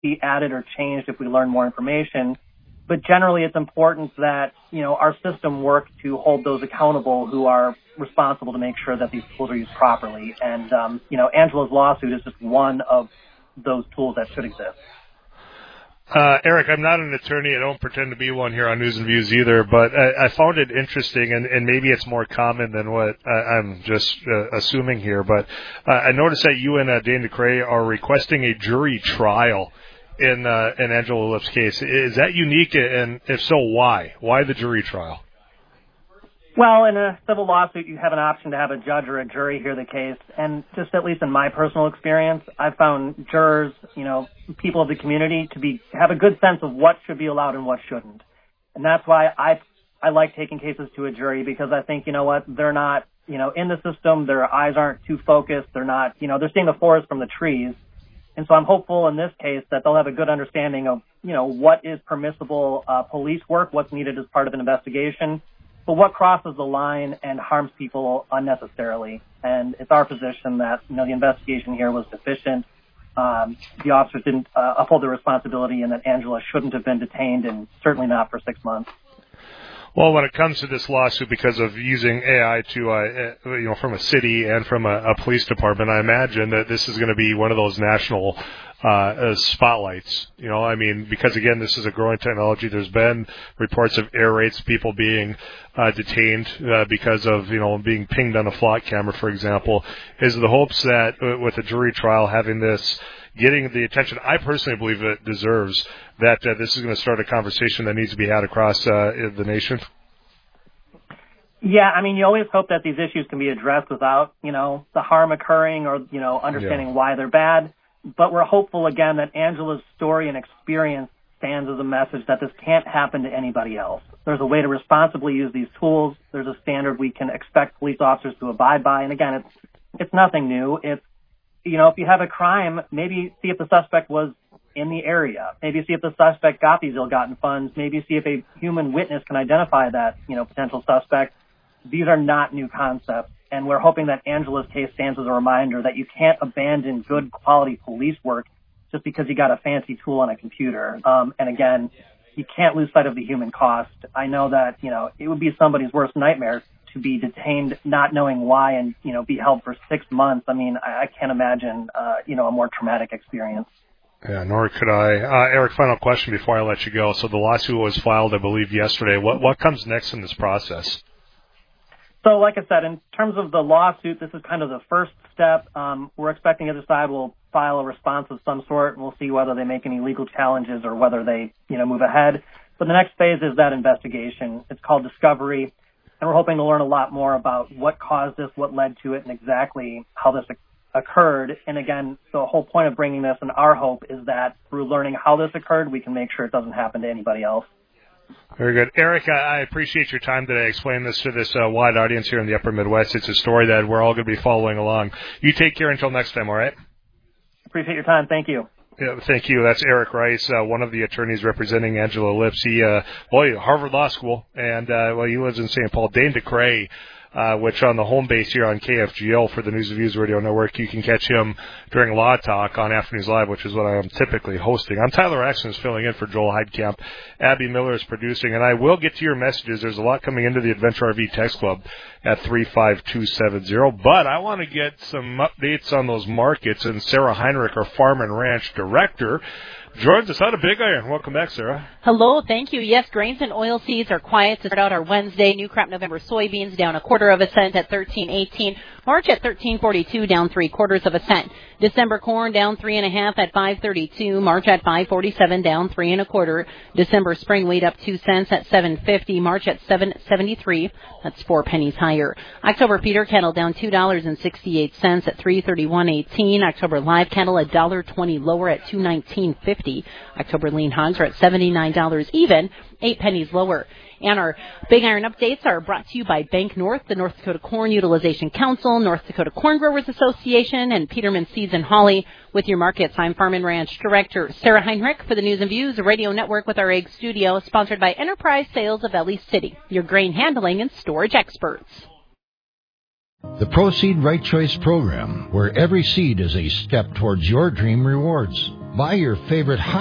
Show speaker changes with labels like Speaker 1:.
Speaker 1: be added or changed if we learn more information. But generally, it's important that, our system work to hold those accountable who are responsible to make sure that these tools are used properly. And, Angela's lawsuit is just one of those tools that should exist.
Speaker 2: Eric, I'm not an attorney. I don't pretend to be one here on News and Views either, but I found it interesting, and maybe it's more common than what I'm just assuming here, but I noticed that you and Dane DeCray are requesting a jury trial in Angela Lip's case. Is that unique, and if so, why? Why the jury trial?
Speaker 1: Well, in a civil lawsuit, you have an option to have a judge or a jury hear the case. And just at least in my personal experience, I've found jurors, people of the community have a good sense of what should be allowed and what shouldn't. And that's why I like taking cases to a jury, because I think, they're not, in the system, their eyes aren't too focused. They're not, they're seeing the forest from the trees. And so I'm hopeful in this case that they'll have a good understanding of, what is permissible police work, what's needed as part of an investigation, but what crosses the line and harms people unnecessarily. And it's our position that, the investigation here was deficient. The officers didn't uphold their responsibility, and that Angela shouldn't have been detained, and certainly not for 6 months.
Speaker 2: Well, when it comes to this lawsuit, because of using AI to, from a city and from a police department, I imagine that this is going to be one of those national spotlights. Because again, this is a growing technology. There's been reports of air raids, people being detained because of being pinged on a flock camera, for example. Is the hopes that with a jury trial, having this getting the attention I personally believe it deserves, that this is going to start a conversation that needs to be had across the nation?
Speaker 1: Yeah, you always hope that these issues can be addressed without, the harm occurring or, understanding why they're bad. But we're hopeful, again, that Angela's story and experience stands as a message that this can't happen to anybody else. There's a way to responsibly use these tools. There's a standard we can expect police officers to abide by. And again, it's nothing new. It's, if you have a crime, maybe see if the suspect was in the area. Maybe see if the suspect got these ill-gotten funds. Maybe see if a human witness can identify that, potential suspect. These are not new concepts. And we're hoping that Angela's case stands as a reminder that you can't abandon good quality police work just because you got a fancy tool on a computer. And again, you can't lose sight of the human cost. I know that, it would be somebody's worst nightmare to be detained not knowing why and, be held for 6 months. I can't imagine, a more traumatic experience.
Speaker 2: Yeah, nor could I. Eric, final question before I let you go. So the lawsuit was filed, I believe, yesterday. What comes next in this process?
Speaker 1: So like I said, in terms of the lawsuit, this is kind of the first step. We're expecting the other side will file a response of some sort, and we'll see whether they make any legal challenges or whether they, move ahead. But the next phase is that investigation. It's called discovery, and we're hoping to learn a lot more about what caused this, what led to it, and exactly how this occurred. And again, the whole point of bringing this and our hope is that through learning how this occurred, we can make sure it doesn't happen to anybody else.
Speaker 2: Very good. Eric, I appreciate your time today explaining this to this wide audience here in the Upper Midwest. It's a story that we're all going to be following along. You take care until next time, all right?
Speaker 1: Appreciate your time. Thank you.
Speaker 2: Yeah, thank you. That's Eric Rice, one of the attorneys representing Angela Lips. He, Harvard Law School, and he lives in St. Paul. Dane DeCray, which on the home base here on KFGO for the News and Views Radio Network, you can catch him during Law Talk on Afternoons Live, which is what I am typically hosting. I'm Tyler Axon, filling in for Joel Heidkamp. Abby Miller is producing, and I will get to your messages. There's a lot coming into the Adventure RV Text Club at 35270, but I want to get some updates on those markets, and Sarah Heinrich, our Farm and Ranch Director, joins us out of Big Iron. Welcome back, Sarah.
Speaker 3: Hello, thank you. Yes, grains and oilseeds are quiet to start out our Wednesday. New crop November soybeans down 1/4 cent at $13.18. March at $13.42, down 3/4 cent. December corn down 3.5 at $5.32. March at $5.47, down 3 1/4. December spring wheat up 2 cents at $7.50. March at $7.73. That's 4 pennies higher. October feeder cattle down $2.68 at $331.18. October live cattle $1.20 lower at $219.50. October lean hogs are at $79 even, 8 pennies lower. And our Big Iron updates are brought to you by Bank North, the North Dakota Corn Utilization Council, North Dakota Corn Growers Association, and Peterman Seeds and Holly. With your markets, I'm Farm and Ranch Director Sarah Heinrich for the News and Views Radio Network with our egg studio, sponsored by Enterprise Sales of Ellie City, your grain handling and storage experts.
Speaker 4: The Proceed Right Choice program, where every seed is a step towards your dream rewards. Buy your favorite